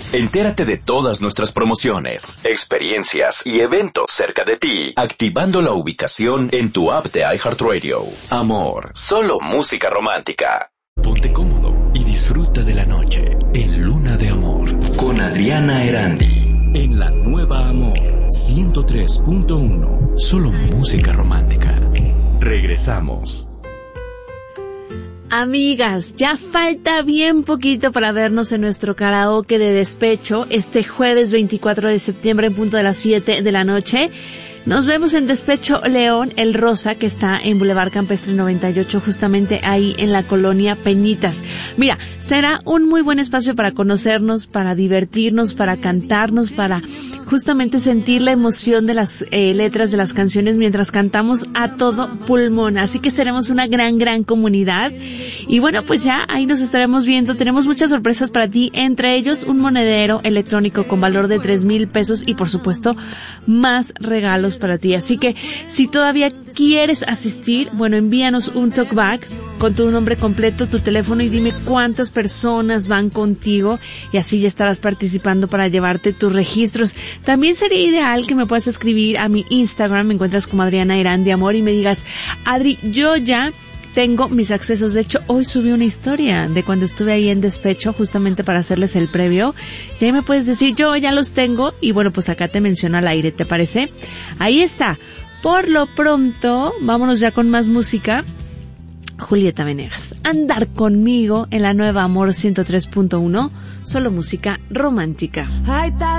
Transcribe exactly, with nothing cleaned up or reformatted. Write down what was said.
Entérate de todas nuestras promociones, experiencias y eventos cerca de ti, activando la ubicación en tu app de iHeartRadio. Amor, solo música romántica. Ponte cómodo y disfruta de la noche en Luna de Amor con Adriana Erandi. En la nueva Amor ciento tres punto uno, solo música romántica. Regresamos. Amigas, ya falta bien poquito para vernos en nuestro karaoke de despecho este jueves veinticuatro de septiembre en punto de las siete de la noche. Nos vemos en Despecho León, El Rosa, que está en Boulevard Campestre noventa y ocho, justamente ahí en la colonia Peñitas. Mira, será un muy buen espacio para conocernos, para divertirnos, para cantarnos, para justamente sentir la emoción de las eh, letras de las canciones mientras cantamos a todo pulmón. Así que seremos una gran, gran comunidad. Y bueno, pues ya ahí nos estaremos viendo. Tenemos muchas sorpresas para ti, entre ellos un monedero electrónico con valor de tres mil pesos y por supuesto más regalos para ti. Así que si todavía quieres asistir, bueno, envíanos un talkback con tu nombre completo, tu teléfono y dime cuántas personas van contigo y así ya estarás participando para llevarte tus registros. También sería ideal que me puedas escribir a mi Instagram, me encuentras como Adriana Erandi Amor y me digas, Adri, yo ya tengo mis accesos. De hecho, hoy subí una historia de cuando estuve ahí en Despecho, justamente para hacerles el previo. Y ahí me puedes decir, yo ya los tengo. Y bueno, pues acá te menciono al aire, ¿te parece? Ahí está. Por lo pronto, vámonos ya con más música. Julieta Venegas, Andar conmigo en la nueva Amor ciento tres punto uno, solo música romántica.